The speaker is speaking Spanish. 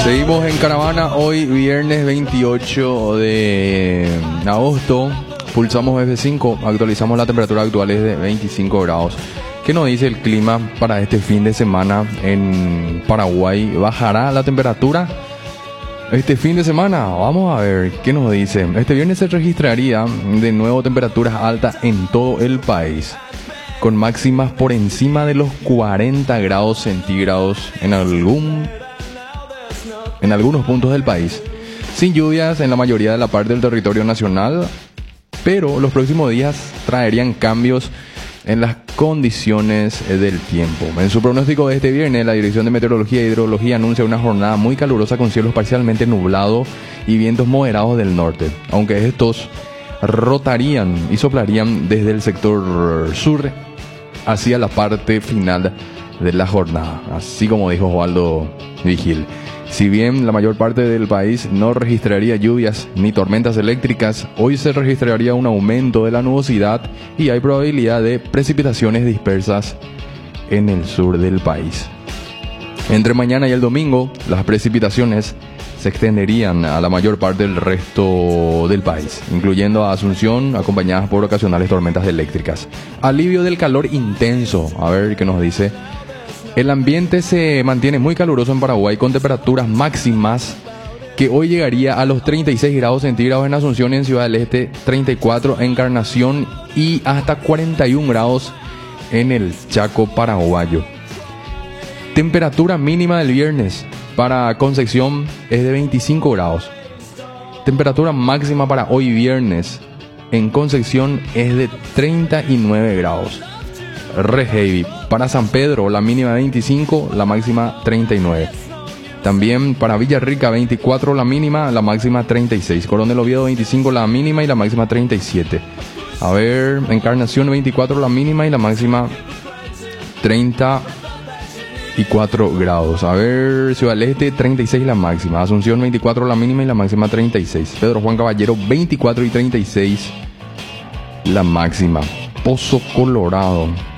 Seguimos en caravana hoy, viernes 28 de agosto. Pulsamos F5, actualizamos la temperatura actual es de 25 grados. ¿Qué nos dice el clima para este fin de semana en Paraguay? ¿Bajará la temperatura este fin de semana? Vamos a ver qué nos dice. Este viernes se registraría de nuevo temperaturas altas en todo el país, con máximas por encima de los 40 grados centígrados en algunos puntos del país, sin lluvias en la mayoría de la parte del territorio nacional, pero los próximos días traerían cambios en las condiciones del tiempo. En su pronóstico de este viernes, la Dirección de Meteorología e Hidrología anuncia una jornada muy calurosa con cielos parcialmente nublados y vientos moderados del norte, aunque estos rotarían y soplarían desde el sector sur hacia la parte final de la jornada, así como dijo Osvaldo Vigil. Si bien la mayor parte del país no registraría lluvias ni tormentas eléctricas, hoy se registraría un aumento de la nubosidad y hay probabilidad de precipitaciones dispersas en el sur del país. Entre mañana y el domingo, las precipitaciones se extenderían a la mayor parte del resto del país, incluyendo a Asunción, acompañadas por ocasionales tormentas eléctricas. Alivio del calor intenso, a ver qué nos dice. El ambiente se mantiene muy caluroso en Paraguay, con temperaturas máximas que hoy llegaría a los 36 grados centígrados en Asunción y en Ciudad del Este, 34 en Encarnación y hasta 41 grados en el Chaco paraguayo. Temperatura mínima del viernes para Concepción es de 25 grados. Temperatura máxima para hoy viernes en Concepción es de 39 grados. Re heavy. Para San Pedro, la mínima 25, la máxima 39. También para Villarrica, 24 la mínima, la máxima 36. Coronel Oviedo, 25 la mínima y la máxima 37. A ver, Encarnación, 24 la mínima y la máxima 34 grados. A ver, Ciudad del Este, 36 la máxima. Asunción, 24 la mínima y la máxima 36. Pedro Juan Caballero, 24 y 36 la máxima. Pozo Colorado,